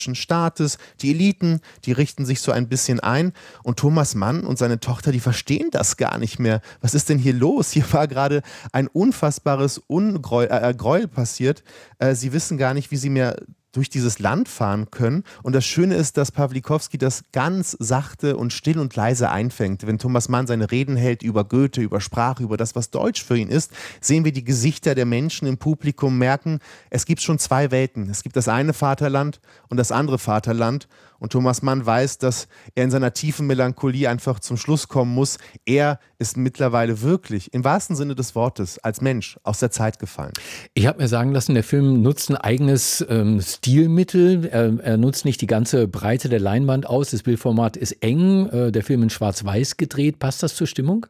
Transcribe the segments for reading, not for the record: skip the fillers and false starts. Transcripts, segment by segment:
Staates, die Eliten, die richten sich so ein bisschen ein und Thomas Mann und seine Tochter, die verstehen das gar nicht mehr. Was ist denn hier los? Hier war gerade ein unfassbares Gräuel passiert. Sie wissen gar nicht, wie sie mehr durch dieses Land fahren können. Und das Schöne ist, dass Pawlikowski das ganz sachte und still und leise einfängt. Wenn Thomas Mann seine Reden hält über Goethe, über Sprache, über das, was Deutsch für ihn ist, sehen wir die Gesichter der Menschen im Publikum, merken, es gibt schon zwei Welten. Es gibt das eine Vaterland und das andere Vaterland. Und Thomas Mann weiß, dass er in seiner tiefen Melancholie einfach zum Schluss kommen muss. Er ist mittlerweile wirklich, im wahrsten Sinne des Wortes, als Mensch aus der Zeit gefallen. Ich habe mir sagen lassen, der Film nutzt ein eigenes Stilmittel. Er nutzt nicht die ganze Breite der Leinwand aus. Das Bildformat ist eng. Der Film in Schwarz-Weiß gedreht. Passt das zur Stimmung?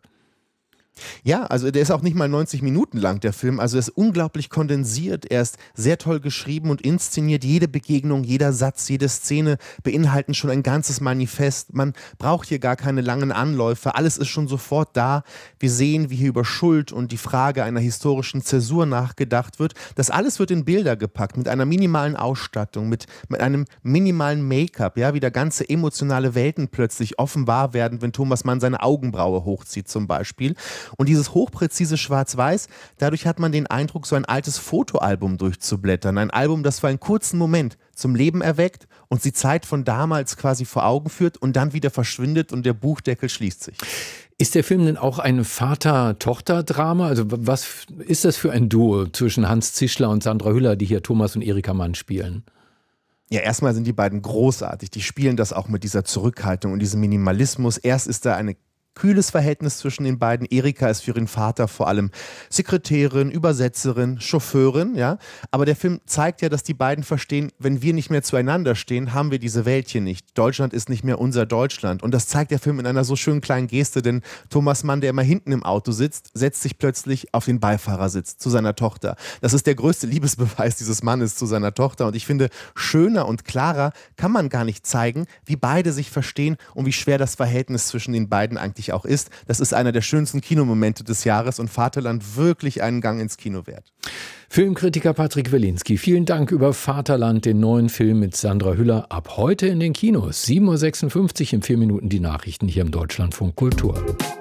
Ja, also der ist auch nicht mal 90 Minuten lang, der Film. Also er ist unglaublich kondensiert, er ist sehr toll geschrieben und inszeniert. Jede Begegnung, jeder Satz, jede Szene beinhalten schon ein ganzes Manifest. Man braucht hier gar keine langen Anläufe, alles ist schon sofort da. Wir sehen, wie hier über Schuld und die Frage einer historischen Zäsur nachgedacht wird. Das alles wird in Bilder gepackt, mit einer minimalen Ausstattung, mit einem minimalen Make-up, ja, wie da ganze emotionale Welten plötzlich offenbar werden, wenn Thomas Mann seine Augenbraue hochzieht zum Beispiel. Und dieses hochpräzise Schwarz-Weiß, dadurch hat man den Eindruck, so ein altes Fotoalbum durchzublättern. Ein Album, das für einen kurzen Moment zum Leben erweckt und die Zeit von damals quasi vor Augen führt und dann wieder verschwindet und der Buchdeckel schließt sich. Ist der Film denn auch ein Vater-Tochter-Drama? Also was ist das für ein Duo zwischen Hans Zischler und Sandra Hüller, die hier Thomas und Erika Mann spielen? Ja, erstmal sind die beiden großartig. Die spielen das auch mit dieser Zurückhaltung und diesem Minimalismus. Erst ist da eine kühles Verhältnis zwischen den beiden. Erika ist für ihren Vater vor allem Sekretärin, Übersetzerin, Chauffeurin, ja. Aber der Film zeigt ja, dass die beiden verstehen, wenn wir nicht mehr zueinander stehen, haben wir diese Welt hier nicht. Deutschland ist nicht mehr unser Deutschland. Und das zeigt der Film in einer so schönen kleinen Geste, denn Thomas Mann, der immer hinten im Auto sitzt, setzt sich plötzlich auf den Beifahrersitz zu seiner Tochter. Das ist der größte Liebesbeweis dieses Mannes zu seiner Tochter. Und ich finde, schöner und klarer kann man gar nicht zeigen, wie beide sich verstehen und wie schwer das Verhältnis zwischen den beiden eigentlich auch ist. Das ist einer der schönsten Kinomomente des Jahres und Vaterland wirklich einen Gang ins Kino wert. Filmkritiker Patrick Welinski, vielen Dank über Vaterland, den neuen Film mit Sandra Hüller. Ab heute in den Kinos. 7.56 Uhr in 4 Minuten die Nachrichten hier im Deutschlandfunk Kultur.